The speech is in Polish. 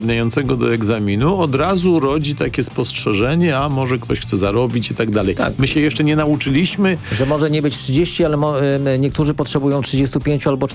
uprawniającego do egzaminu, od razu rodzi takie spostrzeżenie, a może ktoś chce zarobić i tak dalej. Tak. My się jeszcze nie nauczyliśmy. Że może nie być 30, ale niektórzy potrzebują 35 albo